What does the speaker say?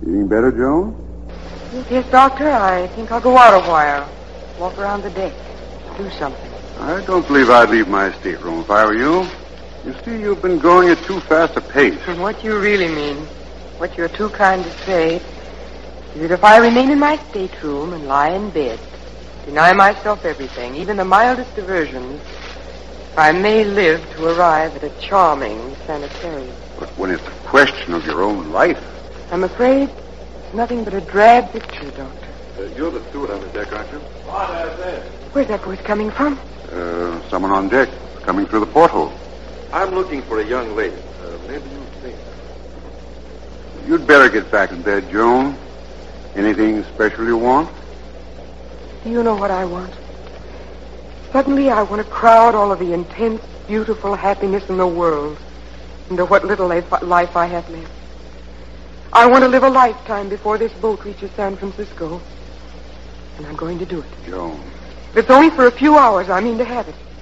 Feeling better, Joan? Yes, Doctor. I think I'll go out a while. Walk around the deck. Do something. I don't believe I'd leave my stateroom if I were you. You see, you've been going at too fast a pace. And what you really mean, what you're too kind to say, is that if I remain in my stateroom and lie in bed, deny myself everything, even the mildest diversions, I may live to arrive at a charming sanitarium. But when it's a question of your own life... I'm afraid it's nothing but a drab picture, Doctor. You're the steward on the deck, aren't you? Where's that voice coming from? Someone on deck, coming through the porthole. I'm looking for a young lady. Maybe you've seen her. You'd better get back in bed, Joan. Anything special you want? Do you know what I want? Suddenly I want to crowd all of the intense, beautiful happiness in the world into what little life I have left. I want to live a lifetime before this boat reaches San Francisco. And I'm going to do it. Joan. If it's only for a few hours, I mean to have it.